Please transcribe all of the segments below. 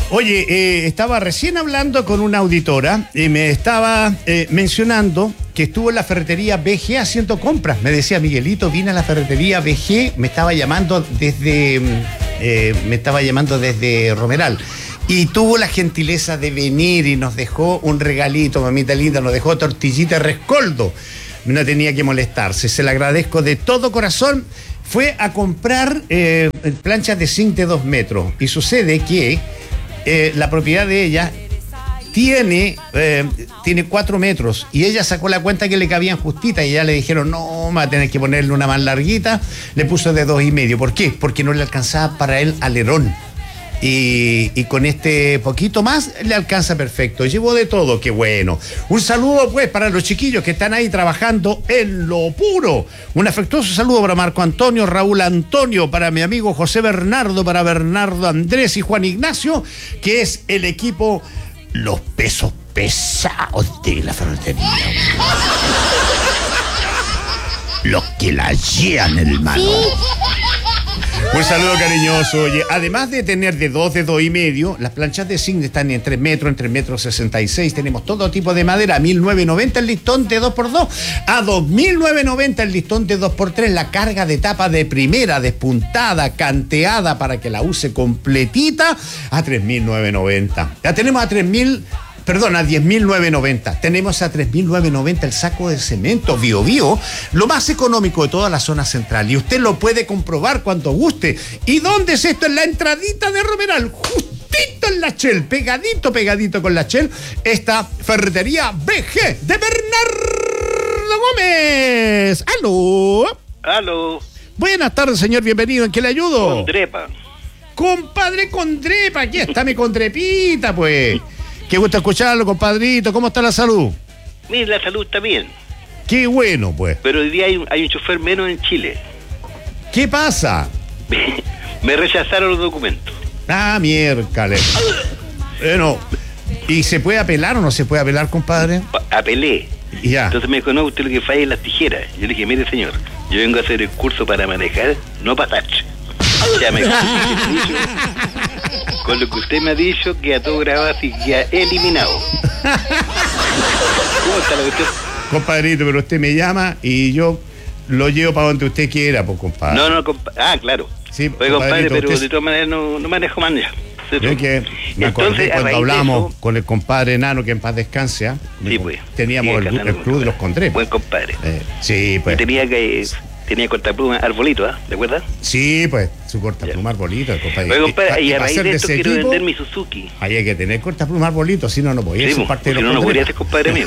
Oye, estaba recién hablando con una auditora y me estaba mencionando que estuvo en la ferretería BG haciendo compras. Me decía, Miguelito, vine a la ferretería BG, me estaba llamando desde Romeral. Y tuvo la gentileza de venir y nos dejó un regalito, mamita linda, nos dejó tortillita rescoldo. No tenía que molestarse, se le agradezco de todo corazón. Fue a comprar planchas de zinc de 2 metros. Y sucede que la propiedad de ella tiene 4 metros. Y ella sacó la cuenta que le cabían justita. Y ya le dijeron, no, va a tener que ponerle una más larguita. Le puso de 2,5. ¿Por qué? Porque no le alcanzaba para el alerón. Y con este poquito más le alcanza perfecto. Llevó de todo, qué bueno. Un saludo pues para los chiquillos que están ahí trabajando en lo puro. Un afectuoso saludo para Marco Antonio, Raúl Antonio, para mi amigo José Bernardo, para Bernardo Andrés y Juan Ignacio, que es el equipo Los Pesos Pesados de la ferretería. Los que la llevan, hermano. ¿Sí? Un saludo cariñoso. Oye, además de tener de 2, de 2,5, las planchas de zinc están en 3 metros, en 3 metros 66. Tenemos todo tipo de madera. A 1.990 el listón de 2x2. A 2.990 el listón de 2x3. La carga de tapa de primera, despuntada, canteada para que la use completita. A 3.990. Ya tenemos a 10.990. Tenemos a 3.990 el saco de cemento Bio Bio, lo más económico de toda la zona central. Y usted lo puede comprobar cuando guste. ¿Y dónde es esto? En la entradita de Romeral, justito en la Shell, pegadito con la Shell, esta ferretería BG de Bernardo Gómez. ¡Aló! Buenas tardes, señor, bienvenido. ¿En qué le ayudo? Condrepa. Compadre Condrepa, aquí está mi Condrepita, pues. Qué gusto escucharlo, compadrito. ¿Cómo está la salud? Mire, la salud está bien. Qué bueno, pues. Pero hoy día hay un chofer menos en Chile. ¿Qué pasa? Me rechazaron los documentos. Ah, miércoles. Bueno, ¿y se puede apelar o no se puede apelar, compadre? Apelé. Ya. Entonces me dijo, no, usted lo que falla es las tijeras. Yo le dije, mire, señor, yo vengo a hacer el curso para manejar, no para tacho. Ya me con lo que usted me ha dicho, queda todo grabado así, queda eliminado. ¿Cómo está la cuestión? Compadrito, pero usted me llama y yo lo llevo para donde usted quiera, pues, compadre. Claro. Sí, oye, compadre, pero usted... de todas maneras no manejo más ya. Yo que me acordé cuando hablamos con el compadre Enano, que en paz descanse, ¿eh? Sí, pues. Teníamos el club de los Condrepos. Buen compadre. Sí, pues. Tenía cortapluma Arbolito, ¿de acuerdo? Sí, pues, su cortapluma Arbolito, compadre. Oye, compadre, y a raíz de esto quiero vender mi Suzuki. Ahí hay que tener cortapluma Arbolito, si no podía ser parte de los no podría ser compadre mío.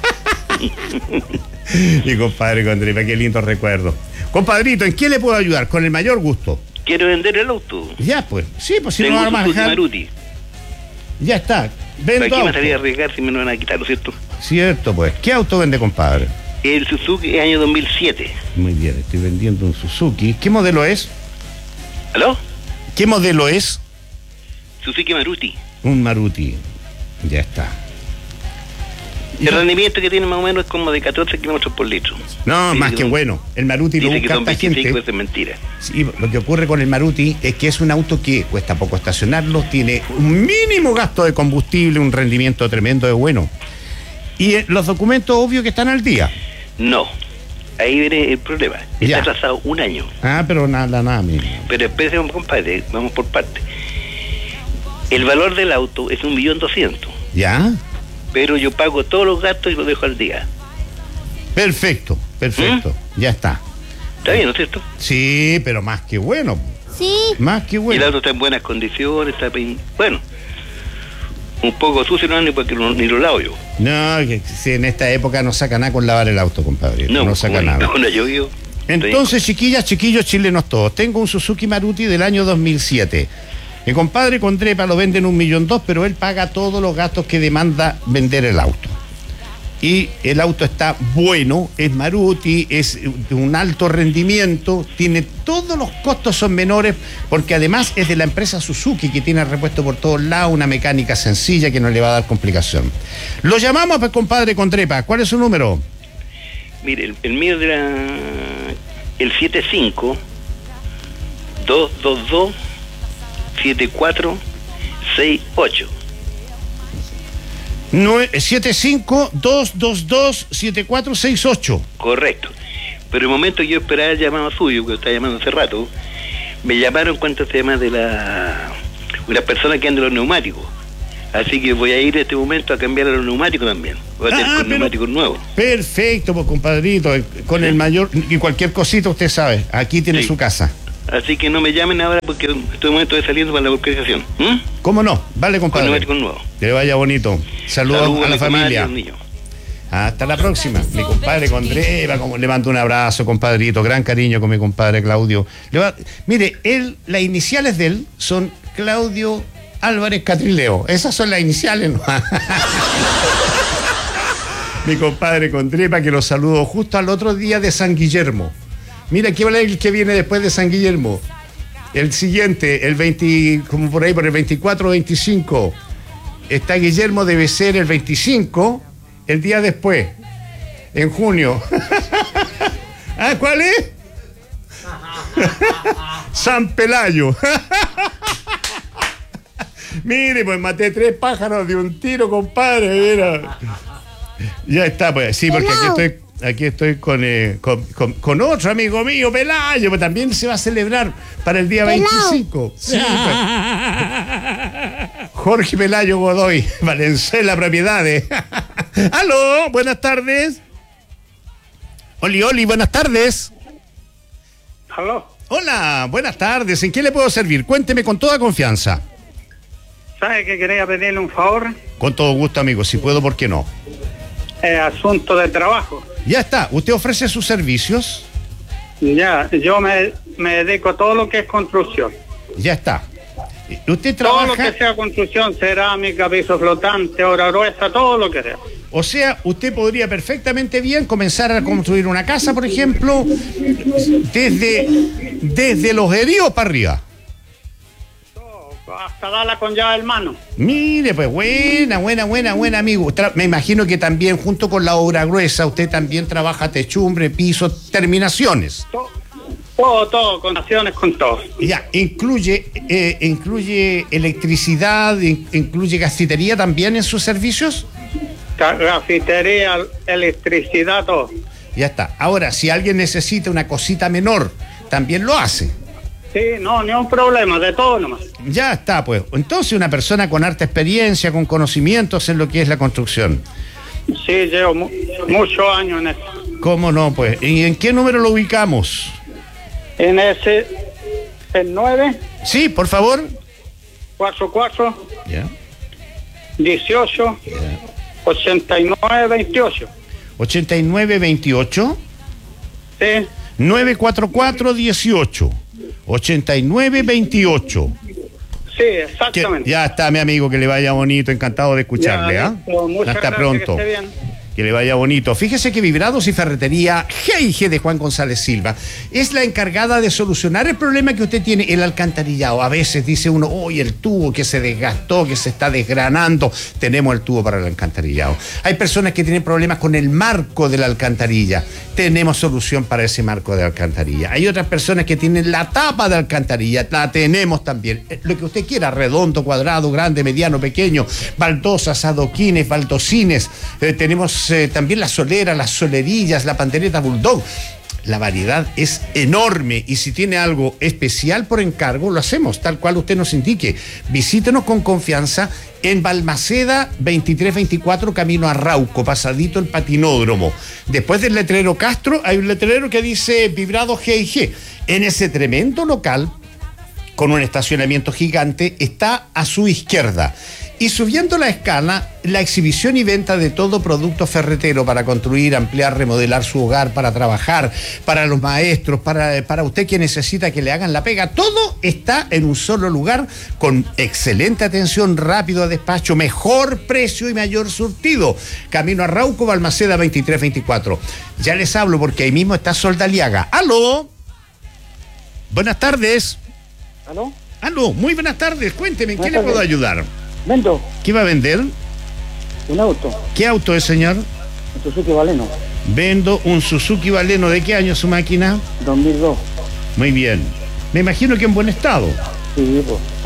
Y compadre Condrepa, qué lindo recuerdo. Compadrito, ¿en qué le puedo ayudar? Con el mayor gusto. Quiero vender el auto. Ya, pues. Sí, pues si tengo no vamos a manejar. Maruti. Ya está. Vendo ¿Para qué auto. me estaría a arriesgar si me lo van a quitar, ¿no es cierto? Cierto, pues. ¿Qué auto vende, compadre? El Suzuki año 2007. Muy bien, estoy vendiendo un Suzuki. ¿Qué modelo es? ¿Aló? ¿Qué modelo es? Suzuki Maruti. Un Maruti. Ya está. El rendimiento que tiene más o menos es como de 14 kilómetros por litro. No, dice más que bueno. El Maruti lo busca harta gente. Es mentira. Sí, lo que ocurre con el Maruti es que es un auto que cuesta poco estacionarlo, tiene un mínimo gasto de combustible, un rendimiento tremendo, es bueno. Y los documentos, obvio que están al día. No. Ahí viene el problema. Está atrasado 1 año. Ah, pero nada, mismo. Pero espérense, compadre, vamos por parte. El valor del auto es 1.200.000. ¿Ya? Pero yo pago todos los gastos y los dejo al día. Perfecto. Ya está. ¿Está bien, no es cierto? Sí, pero más que bueno. Sí. Más que bueno. Y el auto está en buenas condiciones, bueno, un poco sucio, no, porque ni lo lavo yo. No, que si en esta época no saca nada con lavar el auto, compadre. No saca nada. No llovió. Entonces, chiquillas, chiquillos, chilenos todos, tengo un Suzuki Maruti del año 2007. Mi compadre Condrepa lo vende en 1,2 millones, pero él paga todos los gastos que demanda vender el auto. Y el auto está bueno, es Maruti, es de un alto rendimiento, tiene todos los costos son menores, porque además es de la empresa Suzuki, que tiene repuesto por todos lados, una mecánica sencilla que no le va a dar complicación. Lo llamamos, pues, compadre Condrepa. ¿Cuál es su número? Mire, el mío era el 75 222 74 7468. 752227468. Correcto. Pero el momento que yo esperaba el llamado suyo, que está llamando hace rato, me llamaron cuánto se llama de una persona que anda en los neumáticos. Así que voy a ir en este momento a cambiar a los neumáticos también. Voy a tener con neumáticos nuevos. Perfecto, pues compadrito, con el mayor, y cualquier cosita usted sabe, aquí tiene su casa. Así que no me llamen ahora porque en este momento estoy saliendo para la localización. ¿Cómo no? Vale, compadre. Con neumáticos nuevos. Que le vaya bonito. Saludos a la familia. Hasta la próxima. Mi compadre Condreva, como le mando un abrazo, compadrito. Gran cariño con mi compadre Claudio. Mire, las iniciales de él son Claudio Álvarez Catrileo. Esas son las iniciales, ¿no? Mi compadre Condreva, que lo saludo justo al otro día de San Guillermo. Mira, ¿qué vale el que viene después de San Guillermo? El siguiente, el 20, como por ahí, por el 24 o 25. Está Guillermo, debe ser el 25, el día después, en junio. ¿Ah, cuál es? San Pelayo. Mire, pues maté 3 pájaros de un tiro, compadre. Mira. Ya está, pues sí, porque aquí estoy con otro amigo mío, Pelayo, pues también se va a celebrar para el día 25. Sí, pues. Jorge Pelayo Godoy, Valenzuela Propiedades. Aló, buenas tardes. Oli, buenas tardes. Aló. Hola, buenas tardes. ¿En qué le puedo servir? Cuénteme con toda confianza. ¿Sabe que quería pedirle un favor? Con todo gusto, amigo. Si puedo, ¿por qué no? Asunto de trabajo. Ya está. ¿Usted ofrece sus servicios? Ya, yo me dedico a todo lo que es construcción. Ya está. ¿Usted trabaja? Todo lo que sea construcción, cerámica, piso flotante, obra gruesa, todo lo que sea. O sea, usted podría perfectamente bien comenzar a construir una casa, por ejemplo, desde los heridos para arriba. Hasta darla con llave en mano. Mire, pues buena, amigo. Me imagino que también, junto con la obra gruesa, usted también trabaja techumbre, piso, terminaciones. Todo, con acciones, con todo. Ya, incluye electricidad, incluye gasitería también en sus servicios. Gafitería, electricidad, todo. Ya está. Ahora, si alguien necesita una cosita menor, también lo hace. Sí, no, ni un problema, de todo nomás. Ya está, pues. Entonces, una persona con harta experiencia, con conocimientos en lo que es la construcción. Sí, llevo muchos años en eso. ¿Cómo no, pues? ¿Y en qué número lo ubicamos? En ese, el 9. Sí, por favor. 44. Ya. 18. Ya. 8928. 8928. Sí. 94418. 8928. Sí, exactamente. Ya está, mi amigo, que le vaya bonito, encantado de escucharle, ¿ah? Hasta pronto. Que le vaya bonito. Fíjese que Vibrados y Ferretería G&G de Juan González Silva es la encargada de solucionar el problema que usted tiene, el alcantarillado. A veces dice uno, oye, el tubo que se desgastó, que se está desgranando. Tenemos el tubo para el alcantarillado. Hay personas que tienen problemas con el marco de la alcantarilla. Tenemos solución para ese marco de alcantarilla. Hay otras personas que tienen la tapa de alcantarilla. La tenemos también. Lo que usted quiera, redondo, cuadrado, grande, mediano, pequeño, baldosas, adoquines, baldocines. Tenemos también las soleras, las solerillas, la pandereta bulldog. La variedad es enorme y si tiene algo especial por encargo, lo hacemos tal cual usted nos indique. Visítenos con confianza en Balmaceda 2324, camino a Rauco, pasadito el patinódromo. Después del letrero Castro hay un letrero que dice Vibrado G&G. En ese tremendo local, con un estacionamiento gigante, está a su izquierda. Y subiendo la escala, la exhibición y venta de todo producto ferretero para construir, ampliar, remodelar su hogar, para trabajar, para los maestros, para usted que necesita que le hagan la pega. Todo está en un solo lugar con excelente atención, rápido despacho, mejor precio y mayor surtido. Camino a Rauco, Balmaceda 2324. Ya les hablo porque ahí mismo está Soldaliaga. ¡Aló! Buenas tardes. ¿Aló? ¡Aló! Muy buenas tardes. Cuénteme, ¿en qué le puedo ayudar? Vendo ¿Qué va a vender? un auto, ¿Qué auto es, señor? un Suzuki Baleno, Vendo un Suzuki Baleno. ¿De qué año su máquina? 2002. Muy bien. Me imagino que en buen estado. Sí, pues, full.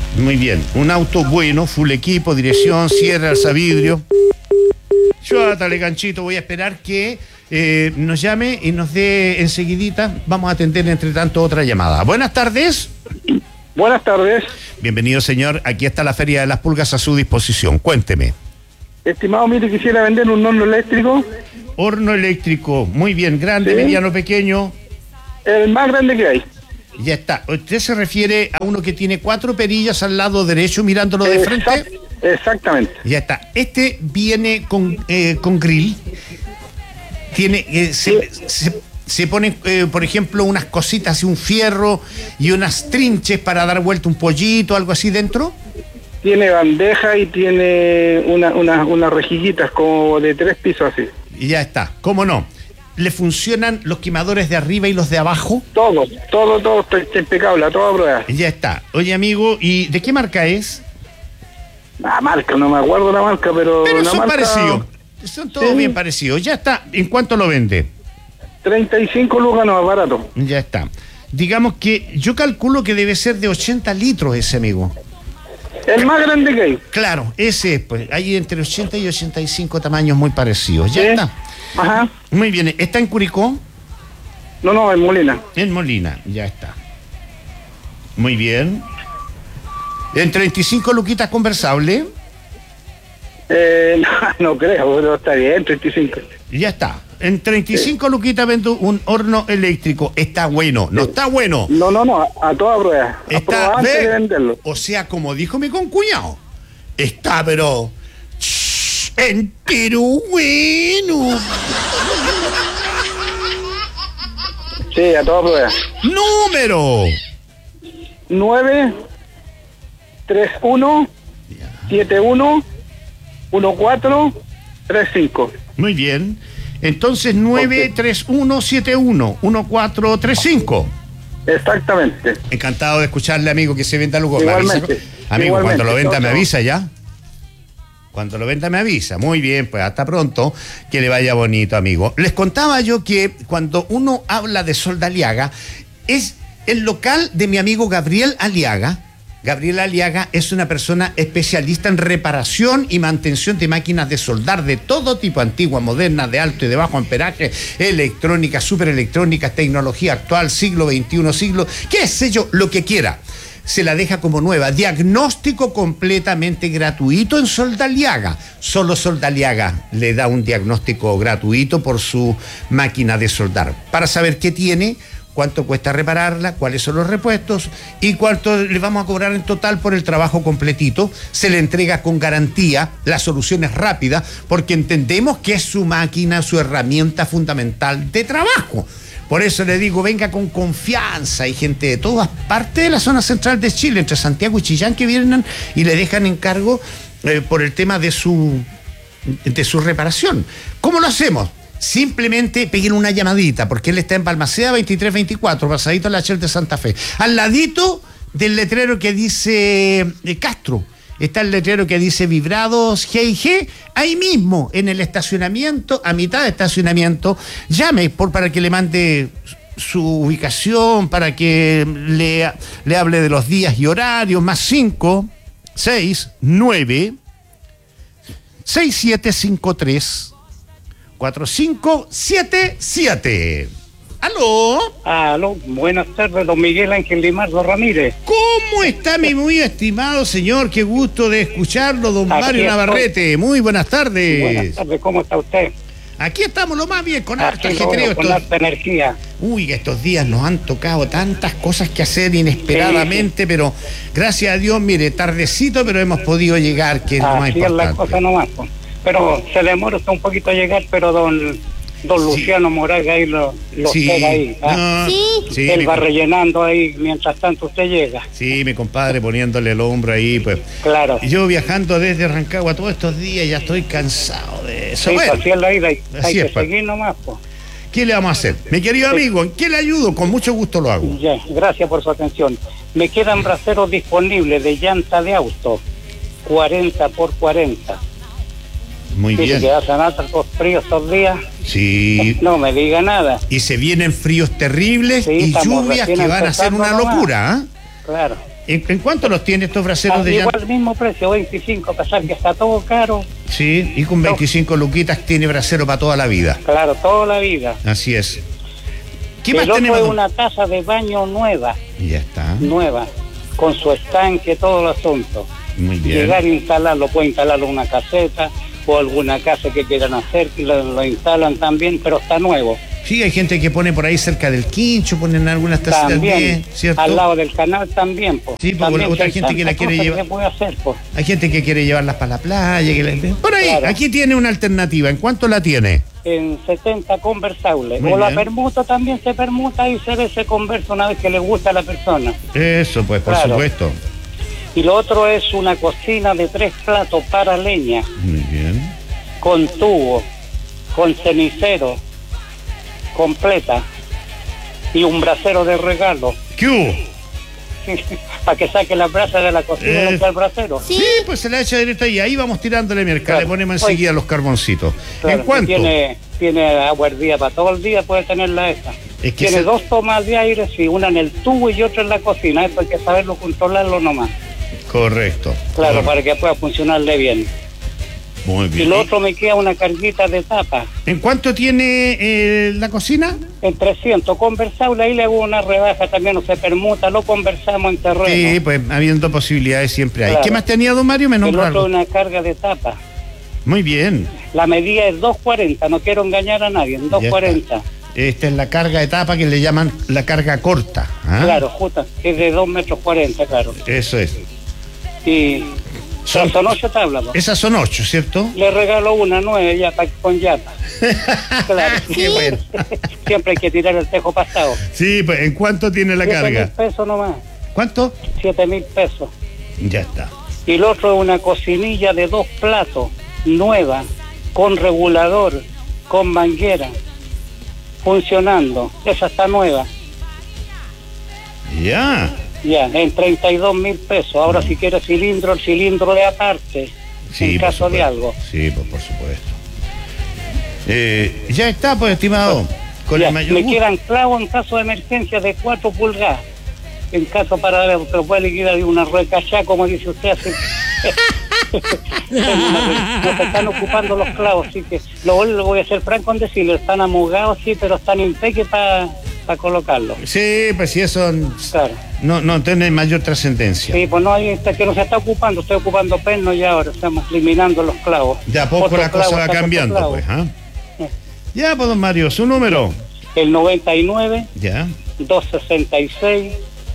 Muy bien, un auto bueno, full equipo, dirección, cierre, alzavidrio. Yo, atale ganchito, voy a esperar que nos llame y nos dé enseguidita. Vamos a atender entre tanto otra llamada. Buenas tardes. Buenas tardes. Bienvenido, señor. Aquí está la Feria de las Pulgas a su disposición. Cuénteme. Estimado, mire, quisiera vender un horno eléctrico. Horno eléctrico, muy bien, grande, Sí. mediano, pequeño. El más grande que hay. Ya está. ¿Usted se refiere a uno que tiene 4 perillas al lado derecho mirándolo de frente? Exactamente. Ya está. Este viene con grill. Tiene se ponen, por ejemplo, unas cositas y un fierro y unas trinches para dar vuelta un pollito, algo así dentro. Tiene bandeja y tiene unas rejillitas como de 3 pisos así. Y ya está. ¿Cómo no? ¿Le funcionan los quemadores de arriba y los de abajo? Todo está impecable, a toda prueba. Ya está. Oye, amigo, ¿y de qué marca es? La marca, no me acuerdo la marca, pero Pero la son marca, parecidos. Son todos Sí. bien parecidos. Ya está. ¿En cuánto lo vende? 35 lucas no es barato. Ya está. Digamos que yo calculo que debe ser de 80 litros ese, amigo. El más grande que hay. Claro, ese es, pues. Hay entre 80 y 85 tamaños muy parecidos. Ya Sí. está. Ajá. Muy bien. ¿Está en Curicó? No, en Molina. En Molina. Ya está. Muy bien. En 35 luquitas conversable. No creo, pero está bien, 35. Ya está. En 35 luquitas vendo un horno eléctrico. Está bueno. No está bueno. No, a toda prueba. A Está, prueba antes ve, de venderlo. o sea, como dijo mi concuñado, está, pero entero bueno. Sí, a toda prueba. Número 9 31 71 14 35. muy bien. Entonces 931711435. Exactamente. Encantado de escucharle, amigo, que se venda Lugo. Igualmente. Amigo, cuando lo venda Chao, me chao. avisa ya. Cuando lo venda me avisa. Muy bien, pues hasta pronto. Que le vaya bonito, amigo. Les contaba yo que cuando uno habla de Solda Aliaga, es el local de mi amigo Gabriel Aliaga. Gabriel Aliaga es una persona especialista en reparación y mantención de máquinas de soldar de todo tipo, antiguas, modernas, de alto y de bajo amperaje, electrónicas, superelectrónicas, tecnología actual, siglo XXI, qué sé yo, lo que quiera. Se la deja como nueva. Diagnóstico completamente gratuito en Solda Aliaga. Solo Solda Aliaga le da un diagnóstico gratuito por su máquina de soldar. Para saber qué tiene, cuánto cuesta repararla, cuáles son los repuestos y cuánto le vamos a cobrar en total por el trabajo completito. Se le entrega con garantía, la solución es rápida, porque entendemos que es su máquina, su herramienta fundamental de trabajo. Por eso le digo, venga con confianza. Hay gente de todas partes de la zona central de Chile, entre Santiago y Chillán, que vienen y le dejan encargo por el tema de su reparación. ¿Cómo lo hacemos? Simplemente peguen una llamadita, porque él está en Balmaceda 2324, pasadito a la Shell de Santa Fe, al ladito del letrero que dice Castro. Está el letrero que dice Vibrados G&G, ahí mismo, en el estacionamiento, a mitad de estacionamiento. Llame para que le mande su ubicación, para que le hable de los días y horarios, más 5 6 9 6753 4577. ¡Aló! Aló, buenas tardes, don Miguel Ángel Limardo Ramírez. ¿Cómo está mi muy estimado señor? Qué gusto de escucharlo, don Aquí Mario estoy. Navarrete. Muy buenas tardes. Buenas tardes, ¿cómo está usted? Aquí estamos lo más bien, con harto Aquí lo ajetreo. veo, con harta energía. Uy, estos días nos han tocado tantas cosas que hacer inesperadamente, pero gracias a Dios, mire, tardecito, pero hemos podido llegar, que es lo más Así es la cosa importante. nomás, pues. Pero se demora usted un poquito a llegar, pero don Luciano Moraga ahí lo Sí, pega ahí. ¿ah? no, sí, Él mi va com- rellenando ahí mientras tanto usted llega. sí, mi compadre poniéndole el hombro ahí, pues. Claro. Yo viajando desde Rancagua todos estos días, ya estoy cansado de eso. Sí, Bueno, así es la vida, hay así que es, pues. seguir nomás, pues. ¿qué le vamos a hacer? Mi querido amigo, ¿en qué le ayudo? Con mucho gusto lo hago. Ya, gracias por su atención. Me quedan braseros disponibles de llanta de auto, 40x40. Muy Dice bien. que hacen altos fríos estos días. Sí. No me diga nada. Y se vienen fríos terribles Sí, y estamos lluvias que recién van a ser una empezando nomás. locura, ¿ah? Claro. ¿En cuánto los tiene estos braseros de llanta? Igual mismo precio, 25, a pesar que está todo caro. Sí, y con 25 luquitas tiene brasero para toda la vida. Claro, toda la vida. Así es. ¿Qué El más otro tenemos? es una taza de baño nueva, Ya está. con su estanque, todo el asunto. Muy bien. Llegar e instalarlo, puede instalarlo en una caseta o alguna casa que quieran hacer, que lo instalan también, pero está nuevo. Sí, hay gente que pone por ahí cerca del quincho, ponen algunas tacitas También, ¿cierto? al lado del canal también, pues. Sí, pues, También otra hay gente que la tantas quiere cosas llevar. que puede hacer, pues. Hay gente que quiere llevarlas para la playa. Por ahí, Claro. aquí tiene una alternativa. ¿En cuánto la tiene? En 70 conversables. Muy O la bien. permuta también se permuta y se conversa una vez que le gusta a la persona. Eso, pues, por Claro. supuesto. Y lo otro es una cocina de 3 platos para leña, Muy bien. con tubo, con cenicero, completa, y un brasero de regalo, ¿Qué hubo? para que saque la brasa de la cocina y le eche al brasero. Sí, pues se la echa directo ahí. Ahí vamos tirándole merca. Claro. Le ponemos enseguida los carboncitos. Claro, ¿En cuánto? y tiene agua hervida para todo el día, puede tenerla esta. Es que Tiene 2 tomas de aire, sí, una en el tubo y otra en la cocina. Esto hay que saberlo controlarlo nomás. Correcto. Claro, Correcto. para que pueda funcionarle bien. Muy Y bien. lo otro me queda una carguita de tapa. ¿En cuánto tiene la cocina? En 300, conversable, ahí le hago una rebaja también, no se permuta, lo conversamos en terreno. Sí, pues habiendo posibilidades siempre hay. Claro. ¿Qué más tenía, don Mario? Me El nombró otro algo. una carga de tapa. Muy bien. La medida es 240, no quiero engañar a nadie, en Ya 240. Esta es la carga de tapa que le llaman la carga corta. ¿Ah? Claro, justo, es de 2,40 metros, claro. Eso es. Y Son- son 8 tablas. ¿no? Esas son 8, ¿cierto? Le regalo una 9 ya con yapa. Claro. Qué bueno. Siempre hay que tirar el tejo pasado. Sí, pues ¿en cuánto tiene la 7.000 carga? pesos nomás, ¿Cuánto? 7.000 pesos. Ya está. Y el otro es una cocinilla de 2 platos, nueva, con regulador, con manguera, funcionando. Esa está nueva, Ya. ya, en 32.000 pesos. Ahora si quiere cilindro, el cilindro de aparte, Sí, en por caso de supuesto. algo. Sí, pues por supuesto. Ya está, pues, estimado. Con Ya, el mayor me gusto. quedan clavos en caso de emergencia de 4 pulgadas. En caso para que lo puede liquidar de una recachá, como dice usted, así. No se están ocupando los clavos, así que lo voy a ser franco en decirlo, están amugados, sí, pero están impeques para colocarlo. Sí, pues si eso Claro. no tiene mayor trascendencia. Sí, pues no hay que no se está ocupando, estoy ocupando perno y ahora estamos eliminando los clavos. De a poco Otro la cosa clavo, va saca otro cambiando, clavo. pues. ¿Ah? Ya, pues, don Mario, su número. El 99 Ya. 266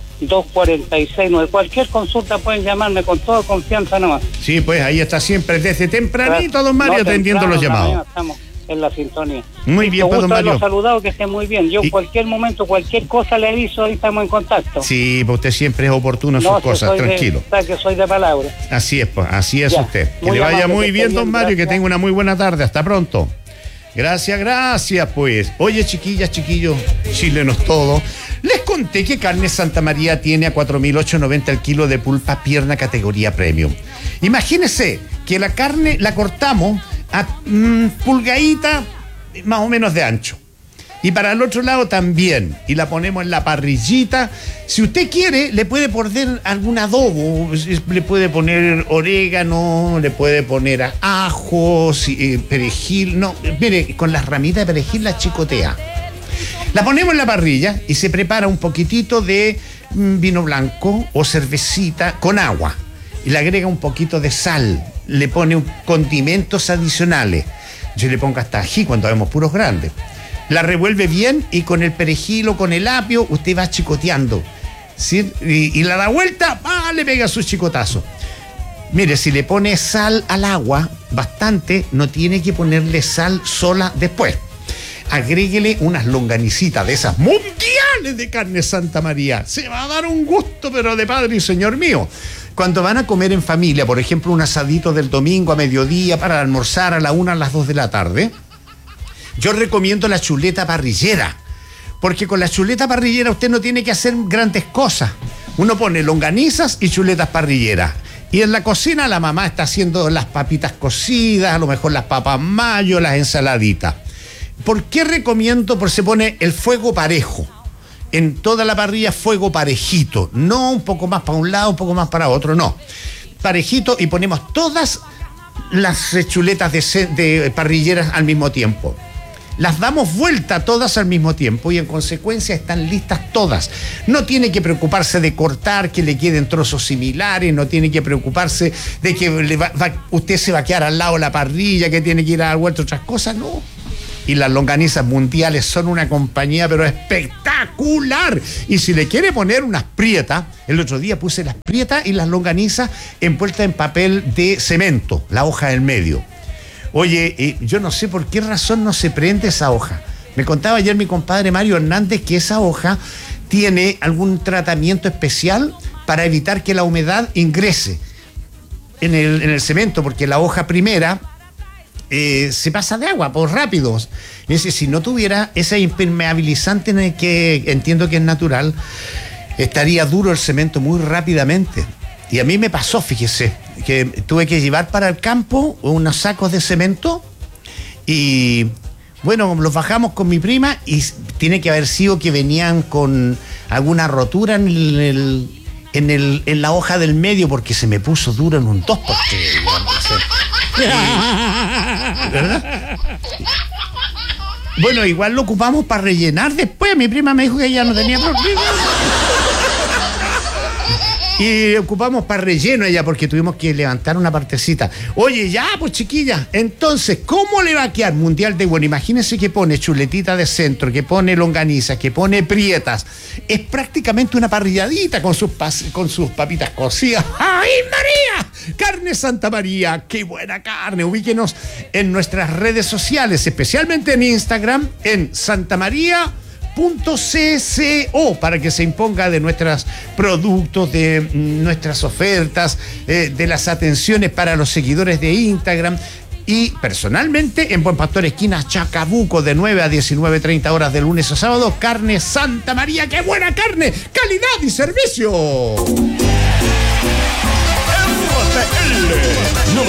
246 9. Cualquier consulta pueden llamarme con toda confianza nomás. Sí, pues ahí está siempre desde tempranito, don Mario, No, atendiendo temprano, los en la llamados. mañana estamos en la sintonía. Muy bien, pues, Mucho don gusto Mario. haberlo saludado, que esté muy bien. Yo Y- en cualquier momento, cualquier cosa le aviso, ahí estamos en contacto. Sí, pues usted siempre es oportuno en sus No, si cosas, soy tranquilo. que soy de palabra. Así es, pues, así es Ya, usted. Que muy le vaya amable, muy que bien, esté don bien, Mario, y que gracias. tenga una muy buena tarde. Hasta pronto. Gracias, pues. Oye, chiquillas, chiquillos, chilenos todos. Les conté que Carne Santa María tiene a 4.890 el kilo de pulpa pierna categoría premium. Imagínense que la carne la cortamos a pulgadita más o menos de ancho. Y para el otro lado también. Y la ponemos en la parrillita. Si usted quiere, le puede poner algún adobo. Le puede poner orégano, le puede poner ajo, perejil. No, mire, con las ramitas de perejil la chicotea. La ponemos en la parrilla y se prepara un poquitito de vino blanco o cervecita con agua. Y le agrega un poquito de sal. Le pone condimentos adicionales. Yo le pongo hasta ají cuando vemos puros grandes. La revuelve bien y con el perejil o con el apio usted va chicoteando, ¿sí? Y la da vuelta, le pega su chicotazo. Mire, si le pone sal al agua, bastante, no tiene que ponerle sal sola después. Agréguele unas longanicitas de esas mundiales de Carne Santa María. Se va a dar un gusto, pero de padre y señor mío. Cuando van a comer en familia, por ejemplo, un asadito del domingo a mediodía para almorzar a la 1, a las 2 de la tarde, yo recomiendo la chuleta parrillera, porque con la chuleta parrillera usted no tiene que hacer grandes cosas. Uno pone longanizas y chuletas parrilleras. Y en la cocina la mamá está haciendo las papitas cocidas, a lo mejor las papas mayo, las ensaladitas. ¿Por qué recomiendo? Porque se pone el fuego parejo. en toda la parrilla fuego parejito, no un poco más para un lado, un poco más para otro, no. Parejito, y ponemos todas las chuletas de parrilleras al mismo tiempo. Las damos vuelta todas al mismo tiempo y en consecuencia están listas todas. No tiene que preocuparse de cortar, que le queden trozos similares, no tiene que preocuparse de que usted se va a quedar al lado de la parrilla, que tiene que ir a dar vuelta, otras cosas, no. Y las longanizas mundiales son una compañía pero espectacular. Y si le quiere poner unas prietas, el otro día puse las prietas y las longanizas envueltas en papel de cemento, la hoja del medio. Oye, yo no sé por qué razón no se prende esa hoja. Me contaba ayer mi compadre Mario Hernández que esa hoja tiene algún tratamiento especial para evitar que la humedad ingrese en el cemento, porque la hoja primera se pasa de agua por rápido. Es decir, si no tuviera ese impermeabilizante en el que entiendo que es natural, estaría duro el cemento muy rápidamente. Y a mí me pasó, fíjese, que tuve que llevar para el campo unos sacos de cemento y, bueno, los bajamos con mi prima y tiene que haber sido que venían con alguna rotura en la hoja del medio, porque se me puso duro en un 2x3. ¿Verdad? Bueno, igual lo ocupamos para rellenar después. Mi prima me dijo que ella no tenía problema. Y ocupamos para relleno ella, porque tuvimos que levantar una partecita. Oye, ya, pues chiquillas, entonces, ¿cómo le va a quedar Mundial de Bueno? Imagínense que pone chuletita de centro, que pone longaniza, que pone prietas. Es prácticamente una parrilladita con sus papitas cocidas. ¡Ay, María! Carne Santa María, qué buena carne. Ubíquenos en nuestras redes sociales, especialmente en Instagram, en Santa María .cco, para que se imponga de nuestros productos, de nuestras ofertas, de las atenciones para los seguidores de Instagram. Y personalmente en Buen Pastor, esquina Chacabuco, de 9 a 19:30 horas de lunes a sábado, Carne Santa María. ¡Qué buena carne! ¡Calidad y servicio!